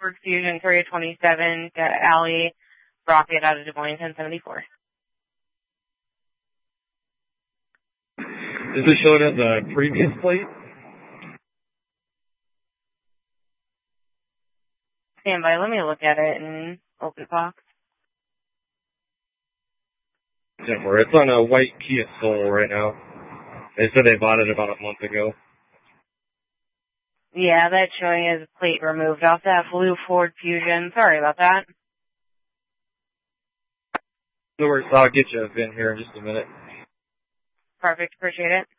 Ford Fusion 327, got Allie Rocket out of Des Moines 1074. Is this showing as a previous plate? Stand by, let me look at it and open the box. Jennifer, it's on a white Kia Soul right now. They said they bought it about a month ago. Yeah, that's showing as a plate removed off that blue Ford Fusion. Sorry about that. No worries, I'll get you a VIN here in just a minute. Perfect, appreciate it.